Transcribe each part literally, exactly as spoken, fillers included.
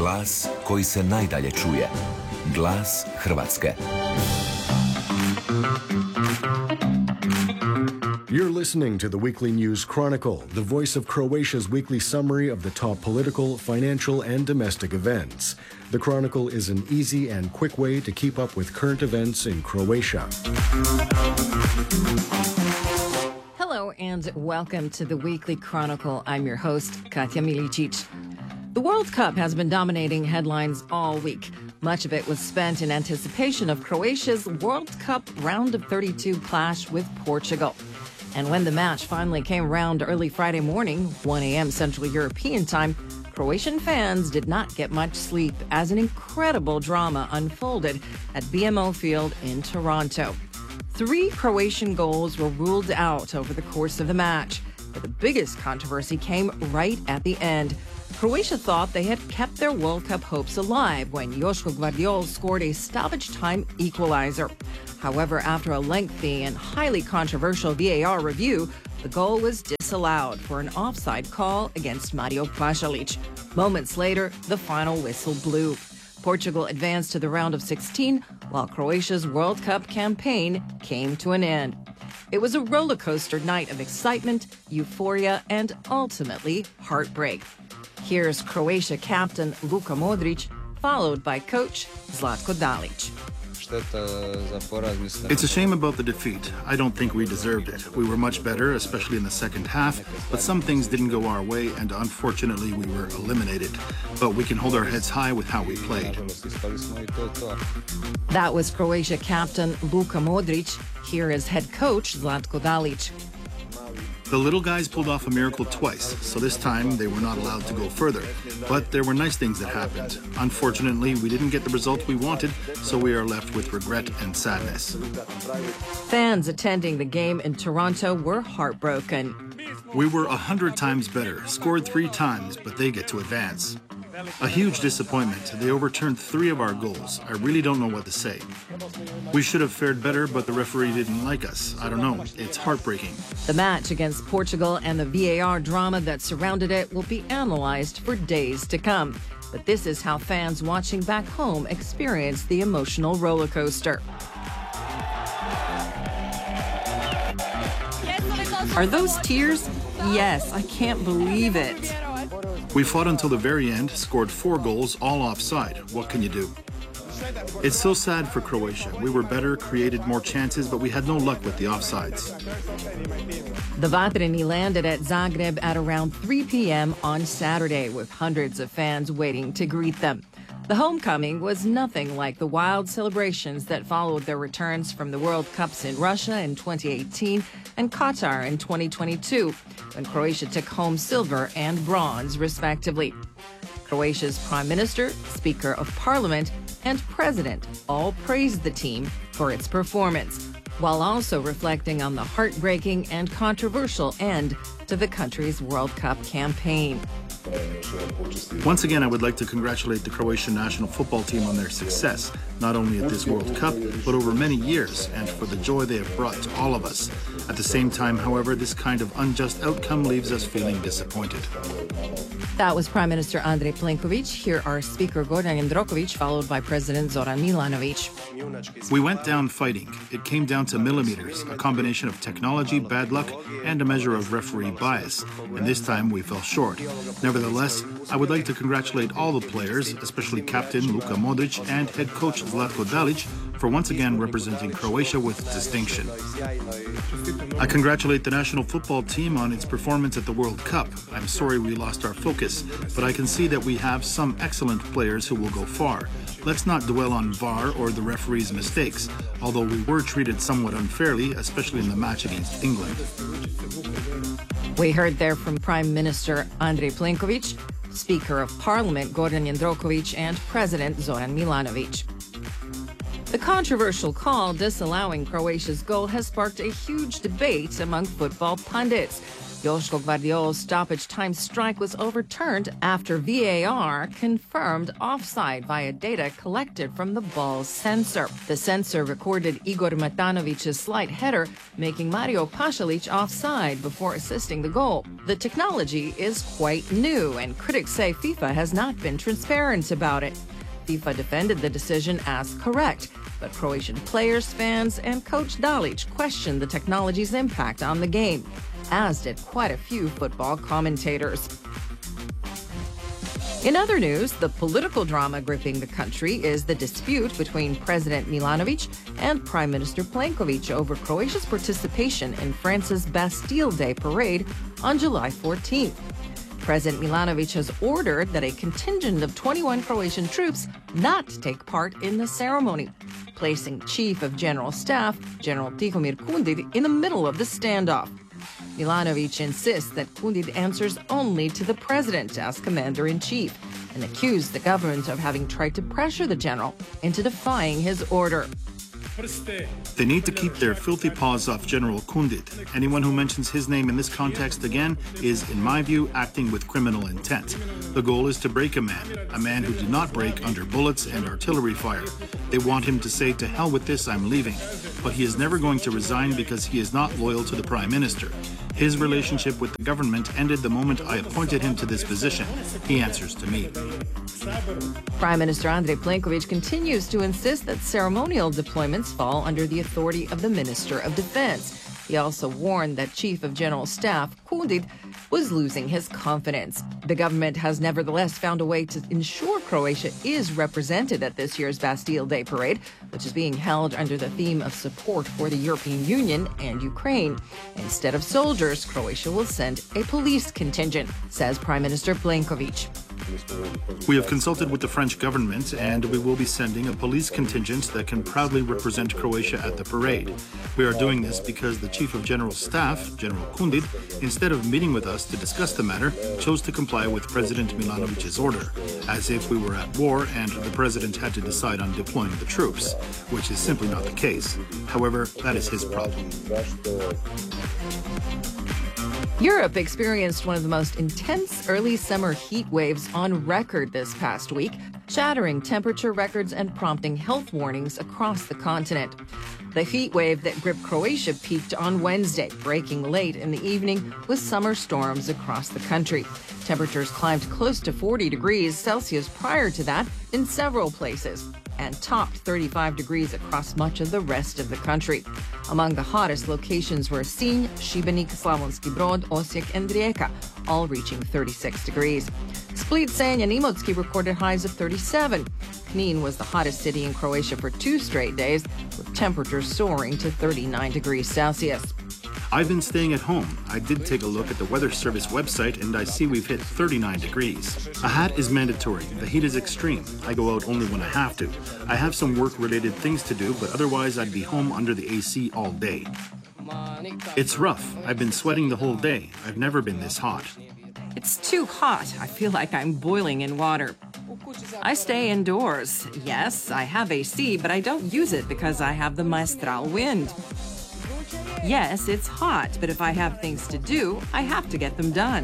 Glas koji se najdalje čuje. Glas Hrvatske. You're listening to the Weekly News Chronicle, the voice of Croatia's weekly summary of the top political, financial, and domestic events. The Chronicle is an easy and quick way to keep up with current events in Croatia. Hello and welcome to the Weekly Chronicle. I'm your host, Katja Milicic. The World Cup has been dominating headlines all week. Much of it was spent in anticipation of Croatia's World Cup round of thirty-two clash with Portugal. And when the match finally came around early Friday morning, one a.m. Central European time, Croatian fans did not get much sleep as an incredible drama unfolded at B M O Field in Toronto. Three Croatian goals were ruled out over the course of the match, but the biggest controversy came right at the end. Croatia thought they had kept their World Cup hopes alive when Joško Gvardiol scored a stoppage time equalizer. However, after a lengthy and highly controversial V A R review, the goal was disallowed for an offside call against Mario Pasalic. Moments later, the final whistle blew. Portugal advanced to the round of sixteen, while Croatia's World Cup campaign came to an end. It was a roller coaster night of excitement, euphoria, and ultimately heartbreak. Here's Croatia captain Luka Modric, followed by coach Zlatko Dalic. It's a shame about the defeat. I don't think we deserved it. We were much better, especially in the second half, but some things didn't go our way, and unfortunately we were eliminated. But we can hold our heads high with how we played. That was Croatia captain Luka Modric. Here is head coach Zlatko Dalic. The little guys pulled off a miracle twice, so this time they were not allowed to go further. But there were nice things that happened. Unfortunately, we didn't get the result we wanted, so we are left with regret and sadness. Fans attending the game in Toronto were heartbroken. We were a hundred times better, scored three times, but they get to advance. A huge disappointment. They overturned three of our goals. I really don't know what to say. We should have fared better, but the referee didn't like us. I don't know. It's heartbreaking. The match against Portugal and the V A R drama that surrounded it will be analyzed for days to come. But this is how fans watching back home experience the emotional roller coaster. Are those tears? Yes, I can't believe it. We fought until the very end, scored four goals, all offside. What can you do? It's so sad for Croatia. We were better, created more chances, but we had no luck with the offsides. The Vatreni landed at Zagreb at around three p.m. on Saturday, with hundreds of fans waiting to greet them. The homecoming was nothing like the wild celebrations that followed their returns from the World Cups in Russia in twenty eighteen and Qatar in twenty twenty-two, when Croatia took home silver and bronze, respectively. Croatia's Prime Minister, Speaker of Parliament, and President all praised the team for its performance, while also reflecting on the heartbreaking and controversial end to the country's World Cup campaign. Once again, I would like to congratulate the Croatian national football team on their success, not only at this World Cup, but over many years, and for the joy they have brought to all of us. At the same time, however, this kind of unjust outcome leaves us feeling disappointed. That was Prime Minister Andrej Plenković. Here are Speaker Gordan Jandroković, followed by President Zoran Milanović. We went down fighting. It came down to millimeters, a combination of technology, bad luck, and a measure of referee bias. And this time we fell short. Nevertheless, I would like to congratulate all the players, especially Captain Luka Modric and head coach Zlatko Dalic, for once again representing Croatia with distinction. I congratulate the national football team on its performance at the World Cup. I'm sorry we lost our focus, but I can see that we have some excellent players who will go far. Let's not dwell on V A R or the referee's mistakes, although we were treated somewhat unfairly, especially in the match against England. We heard there from Prime Minister Andrej Plenković, Speaker of Parliament Gordan Jandroković, and President Zoran Milanović. The controversial call disallowing Croatia's goal has sparked a huge debate among football pundits. Joško Gvardiol's stoppage time strike was overturned after V A R confirmed offside via data collected from the ball's sensor. The sensor recorded Igor Matanovic's slight header, making Mario Pasalic offside before assisting the goal. The technology is quite new, and critics say FIFA has not been transparent about it. FIFA defended the decision as correct, but Croatian players, fans, and coach Dalic questioned the technology's impact on the game, as did quite a few football commentators. In other news, the political drama gripping the country is the dispute between President Milanovic and Prime Minister Plenković over Croatia's participation in France's Bastille Day parade on July fourteenth. President Milanovic has ordered that a contingent of twenty-one Croatian troops not take part in the ceremony, placing Chief of General Staff, General Tihomir Kundid, in the middle of the standoff. Milanovic insists that Kundid answers only to the president as commander-in-chief and accused the government of having tried to pressure the general into defying his order. They need to keep their filthy paws off General Kundid. Anyone who mentions his name in this context again is, in my view, acting with criminal intent. The goal is to break a man, a man who did not break under bullets and artillery fire. They want him to say, "To hell with this, I'm leaving." But he is never going to resign because he is not loyal to the Prime Minister. His relationship with the government ended the moment I appointed him to this position. He answers to me. Prime Minister Andrej Plenković continues to insist that ceremonial deployments fall under the authority of the Minister of Defense. He also warned that Chief of General Staff, Kundid, was losing his confidence. The government has nevertheless found a way to ensure Croatia is represented at this year's Bastille Day parade, which is being held under the theme of support for the European Union and Ukraine. Instead of soldiers, Croatia will send a police contingent, says Prime Minister Plenković. We have consulted with the French government, and we will be sending a police contingent that can proudly represent Croatia at the parade. We are doing this because the Chief of General Staff, General Kundid, instead of meeting with us to discuss the matter, chose to comply with President Milanovic's order, as if we were at war and the president had to decide on deploying the troops, which is simply not the case. However, that is his problem. Europe experienced one of the most intense early summer heat waves on record this past week, shattering temperature records and prompting health warnings across the continent. The heat wave that gripped Croatia peaked on Wednesday, breaking late in the evening with summer storms across the country. Temperatures climbed close to forty degrees Celsius prior to that in several places, and topped thirty-five degrees across much of the rest of the country. Among the hottest locations were Sinj, Šibenik, Slavonski Brod, Osijek, and Rijeka, all reaching thirty-six degrees. Split, Senj, and Imotski recorded highs of thirty-seven. Knin was the hottest city in Croatia for two straight days, with temperatures soaring to thirty-nine degrees Celsius. I've been staying at home. I did take a look at the Weather Service website, and I see we've hit thirty-nine degrees. A hat is mandatory. The heat is extreme. I go out only when I have to. I have some work-related things to do, but otherwise I'd be home under the A C all day. It's rough. I've been sweating the whole day. I've never been this hot. It's too hot. I feel like I'm boiling in water. I stay indoors. Yes, I have A C, but I don't use it because I have the Maestral wind. Yes, it's hot, but if I have things to do, I have to get them done.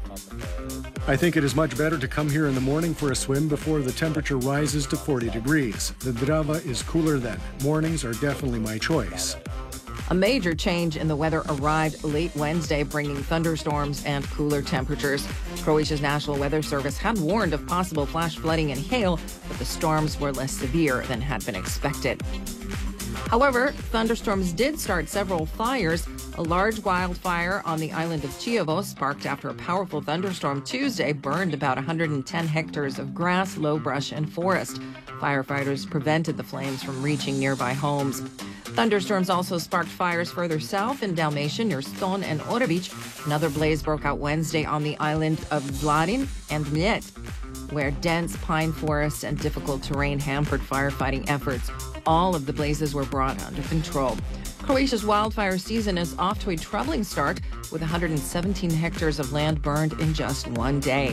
I think it is much better to come here in the morning for a swim before the temperature rises to forty degrees. The Drava is cooler then. Mornings are definitely my choice. A major change in the weather arrived late Wednesday, bringing thunderstorms and cooler temperatures. Croatia's National Weather Service had warned of possible flash flooding and hail, but the storms were less severe than had been expected. However, thunderstorms did start several fires. A large wildfire on the island of Chiovo, sparked after a powerful thunderstorm Tuesday, burned about one hundred ten hectares of grass, low brush, and forest. Firefighters prevented the flames from reaching nearby homes. Thunderstorms also sparked fires further south in Dalmatia near Ston and Orebić. Another blaze broke out Wednesday on the island of Zlarin and Mljet, where dense pine forests and difficult terrain hampered firefighting efforts. All of the blazes were brought under control. Croatia's wildfire season is off to a troubling start, with one hundred seventeen hectares of land burned in just one day.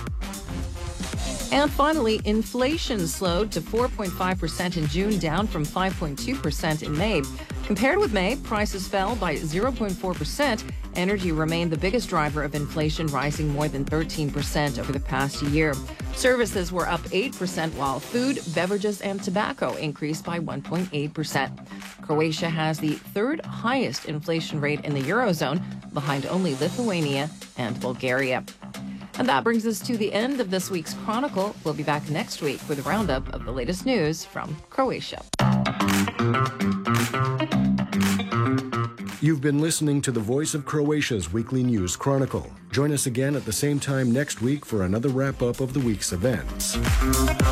And finally, inflation slowed to four point five percent in June, down from five point two percent in May. Compared with May, prices fell by zero point four percent. Energy remained the biggest driver of inflation, rising more than thirteen percent over the past year. Services were up eight percent, while food, beverages, and tobacco increased by one point eight percent. Croatia has the third highest inflation rate in the Eurozone, behind only Lithuania and Bulgaria. And that brings us to the end of this week's Chronicle. We'll be back next week with a roundup of the latest news from Croatia. You've been listening to the Voice of Croatia's Weekly News Chronicle. Join us again at the same time next week for another wrap-up of the week's events.